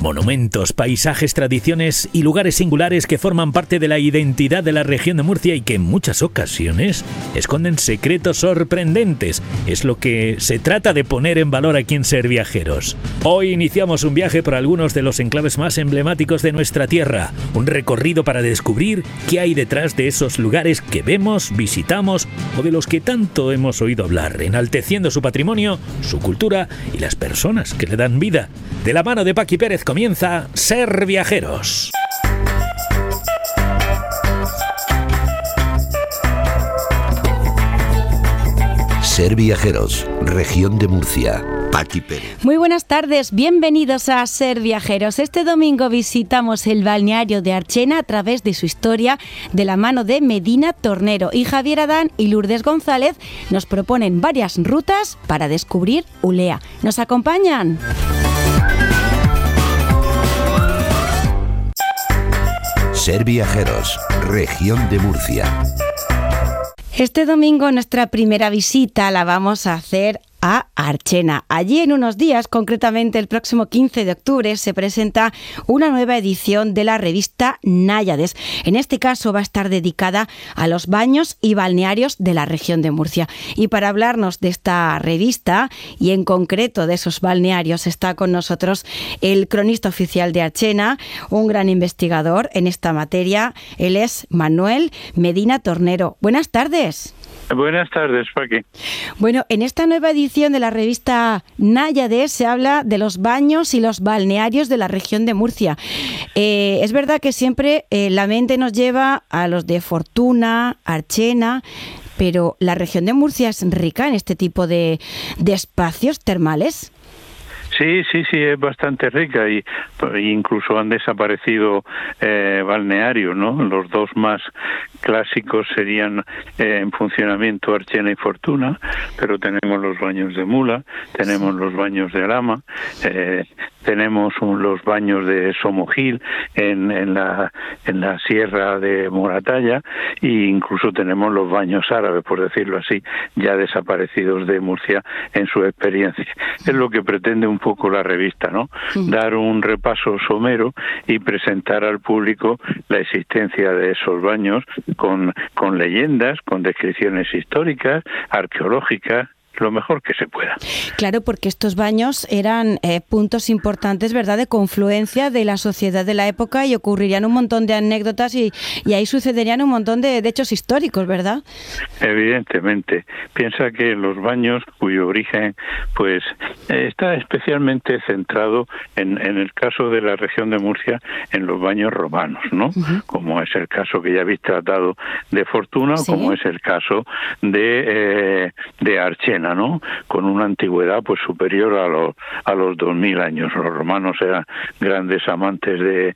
Monumentos, paisajes, tradiciones y lugares singulares que forman parte de la identidad de la región de Murcia y que en muchas ocasiones esconden secretos sorprendentes. Es lo que se trata de poner en valor aquí en Ser Viajeros. Hoy iniciamos un viaje por algunos de los enclaves más emblemáticos de nuestra tierra. Un recorrido para descubrir qué hay detrás de esos lugares que vemos, visitamos o de los que tanto hemos oído hablar, enalteciendo su patrimonio, su cultura y las personas que le dan vida. De la mano de Paqui Pérez comienza Ser Viajeros. Ser Viajeros, región de Murcia. Paqui Pérez. Muy buenas tardes, bienvenidos a Ser Viajeros. Este domingo visitamos el balneario de Archena a través de su historia de la mano de Medina Tornero. Y Javier Adán y Lourdes González nos proponen varias rutas para descubrir Ulea. ¿Nos acompañan? Ser Viajeros, región de Murcia. Este domingo nuestra primera visita la vamos a hacer a Archena. Allí en unos días, concretamente el próximo 15 de octubre, se presenta una nueva edición de la revista Náyades. En este caso va a estar dedicada a los baños y balnearios de la región de Murcia. Y para hablarnos de esta revista y en concreto de esos balnearios está con nosotros el cronista oficial de Archena, un gran investigador en esta materia. Él es Manuel Medina Tornero. Buenas tardes. Buenas tardes, Paqui. Bueno, en esta nueva edición de la revista Náyades se habla de los baños y los balnearios de la región de Murcia. Es verdad que siempre la mente nos lleva a los de Fortuna, Archena, pero la región de Murcia es rica en este tipo de espacios termales. Sí, es bastante rica y incluso han desaparecido balnearios, ¿no? Los dos más clásicos serían en funcionamiento Archena y Fortuna, pero tenemos los baños de Mula, tenemos los baños de Alhama, tenemos los baños de Somogil en la sierra de Moratalla e incluso tenemos los baños árabes, por decirlo así, ya desaparecidos de Murcia en su experiencia. Es lo que pretende un poco la revista, ¿no? Dar un repaso somero y presentar al público la existencia de esos baños con leyendas, con descripciones históricas, arqueológicas, lo mejor que se pueda. Claro, porque estos baños eran puntos importantes, ¿verdad?, de confluencia de la sociedad de la época y ocurrirían un montón de anécdotas y ahí sucederían un montón de hechos históricos, ¿verdad? Evidentemente. Piensa que los baños, cuyo origen pues está especialmente centrado en el caso de la región de Murcia, en los baños romanos, ¿no? Uh-huh. Como es el caso que ya habéis tratado de Fortuna, ¿sí?, como es el caso de Archena, ¿no? Con una antigüedad pues superior a los 2000 años. Los romanos eran grandes amantes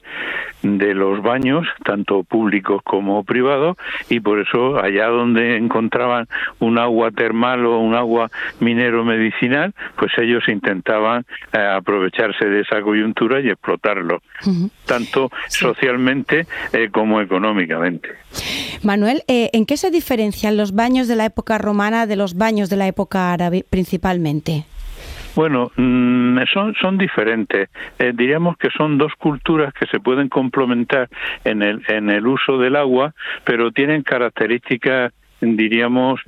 de los baños, tanto públicos como privados, y por eso allá donde encontraban un agua termal o un agua minero-medicinal, pues ellos intentaban aprovecharse de esa coyuntura y explotarlo, tanto socialmente como económicamente. Manuel, ¿en qué se diferencian los baños de la época romana de los baños de la época árabe principalmente? Bueno, son diferentes. Diríamos que son dos culturas que se pueden complementar en el uso del agua, pero tienen características, diríamos,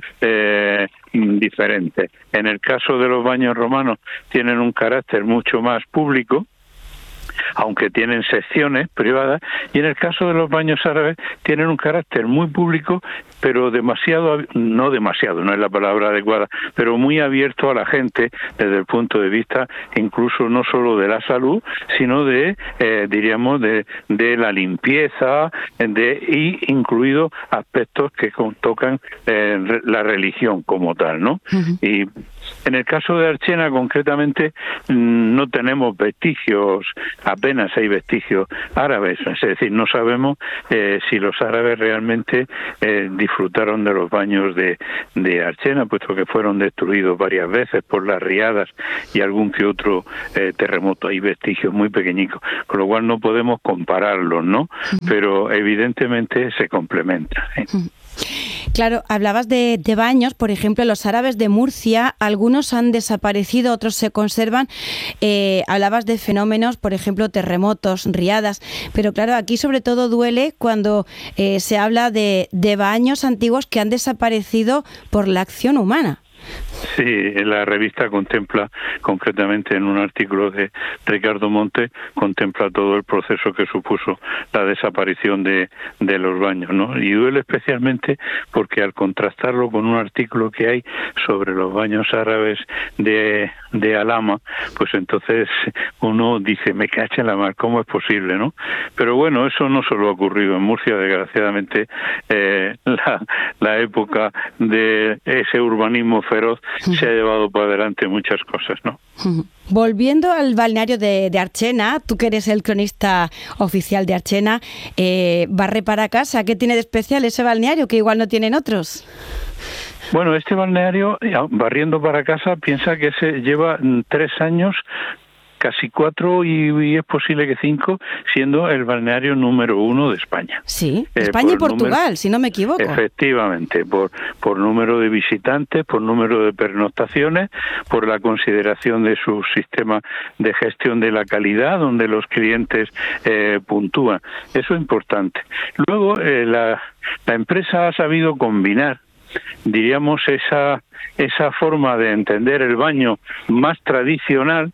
diferentes. En el caso de los baños romanos tienen un carácter mucho más público, aunque tienen secciones privadas, y en el caso de los baños árabes tienen un carácter muy público, pero no es la palabra adecuada, pero muy abierto a la gente desde el punto de vista incluso no solo de la salud, sino diríamos de la limpieza, y incluido aspectos que tocan la religión como tal, ¿no? Uh-huh. Y en el caso de Archena concretamente no tenemos vestigios, apenas hay vestigios árabes, es decir, no sabemos si los árabes realmente disfrutaron de los baños de Archena, puesto que fueron destruidos varias veces por las riadas y algún que otro terremoto. Hay vestigios muy pequeñicos, con lo cual no podemos compararlos, ¿no? Uh-huh. Pero evidentemente se complementan, ¿eh? Uh-huh. Claro, hablabas de baños, por ejemplo, los árabes de Murcia, algunos han desaparecido, otros se conservan. Hablabas de fenómenos, por ejemplo, terremotos, riadas, pero claro, aquí sobre todo duele cuando se habla de baños antiguos que han desaparecido por la acción humana. Sí, la revista contempla, concretamente en un artículo de Ricardo Monte, contempla todo el proceso que supuso la desaparición de los baños, ¿no? Y duele especialmente porque al contrastarlo con un artículo que hay sobre los baños árabes de Alhama, pues entonces uno dice, me cacha en la mar, ¿cómo es posible, no? Pero bueno, eso no solo ha ocurrido en Murcia, desgraciadamente la época de ese urbanismo feroz se ha llevado por delante muchas cosas, ¿no? Volviendo al balneario de Archena, tú que eres el cronista oficial de Archena, barre para casa, ¿qué tiene de especial ese balneario que igual no tienen otros? Bueno, este balneario, barriendo para casa, piensa que se lleva 3 años, casi 4 y es posible que 5, siendo el balneario número 1 de España. Sí, España y Portugal, si no me equivoco. Efectivamente, por número de visitantes, por número de pernoctaciones, por la consideración de su sistema de gestión de la calidad, donde los clientes puntúan. Eso es importante. Luego, la empresa ha sabido combinar, diríamos, esa forma de entender el baño más tradicional,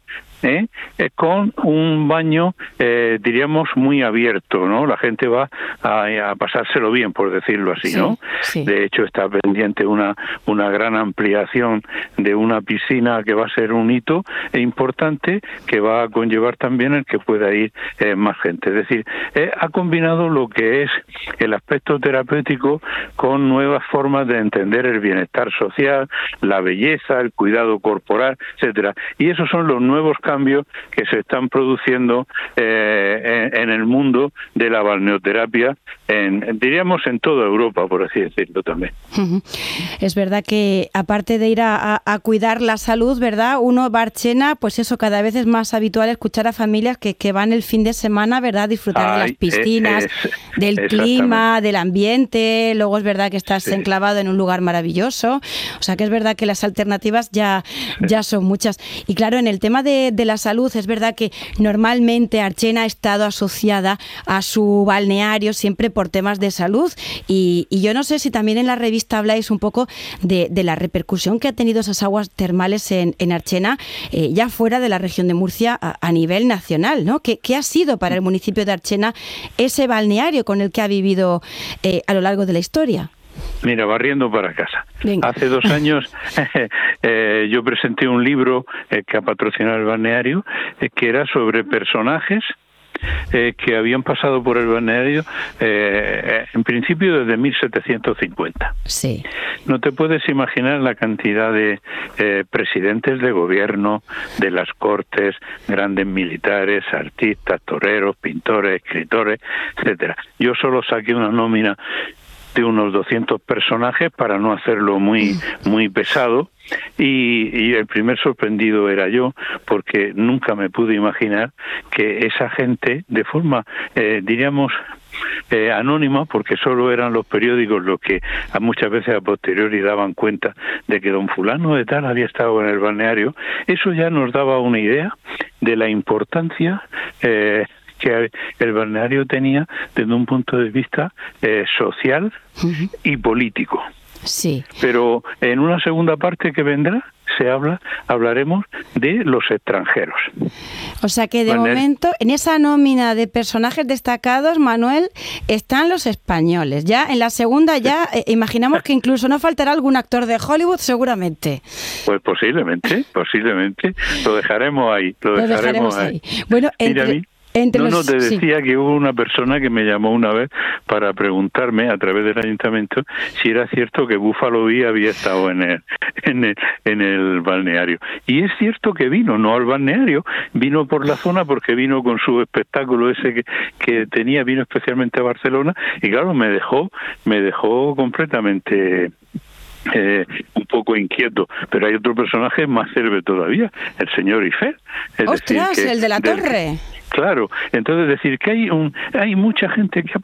con un baño, diríamos, muy abierto, ¿no? La gente va a pasárselo bien, por decirlo así, sí, ¿no? Sí. De hecho, está pendiente una gran ampliación de una piscina que va a ser un hito importante, que va a conllevar también el que pueda ir más gente. Es decir, ha combinado lo que es el aspecto terapéutico con nuevas formas de entender el bienestar social, la belleza, el cuidado corporal, etcétera. Y esos son los nuevos cambios que se están produciendo en el mundo de la balneoterapia, diríamos en toda Europa, por así decirlo también. Es verdad que aparte de ir a cuidar la salud, ¿verdad? Uno va a Archena, pues eso, cada vez es más habitual escuchar a familias que van el fin de semana, ¿verdad? Disfrutar de las piscinas, del clima, del ambiente. Luego es verdad que estás enclavado en un lugar maravilloso. O sea que es verdad que las alternativas ya son muchas. Y claro, en el tema de la salud, es verdad que normalmente Archena ha estado asociada a su balneario siempre por temas de salud y yo no sé si también en la revista habláis un poco de la repercusión que ha tenido esas aguas termales en Archena, ya fuera de la región de Murcia a nivel nacional, ¿no? ¿Qué ha sido para el municipio de Archena ese balneario con el que ha vivido a lo largo de la historia? Mira, barriendo para casa. Venga. Hace 2 años yo presenté un libro que ha patrocinado el balneario, que era sobre personajes que habían pasado por el balneario en principio desde 1750. Sí. No te puedes imaginar la cantidad de presidentes de gobierno, de las cortes, grandes militares, artistas, toreros, pintores, escritores, etcétera. Yo solo saqué una nómina de unos 200 personajes para no hacerlo muy pesado, y el primer sorprendido era yo, porque nunca me pude imaginar que esa gente, de forma diríamos anónima, porque solo eran los periódicos los que muchas veces a posteriori daban cuenta de que don fulano de tal había estado en el balneario, eso ya nos daba una idea de la importancia que el balneario tenía desde un punto de vista social y político. Sí. Pero en una segunda parte que vendrá hablaremos de los extranjeros. O sea que de momento en esa nómina de personajes destacados, Manuel, están los españoles. Ya en la segunda ya imaginamos que incluso no faltará algún actor de Hollywood, seguramente. Pues posiblemente. Lo dejaremos ahí. Lo dejaremos ahí. Bueno, te decía que hubo una persona que me llamó una vez para preguntarme a través del ayuntamiento si era cierto que Buffalo Bill había estado en el balneario. Y es cierto que vino, no al balneario, vino por la zona porque vino con su espectáculo ese que tenía, vino especialmente a Barcelona y claro, me dejó completamente un poco inquieto, pero hay otro personaje más célebre todavía, el señor Eiffel. ¡Ostras! El de la torre. Claro, entonces decir que hay mucha gente que ha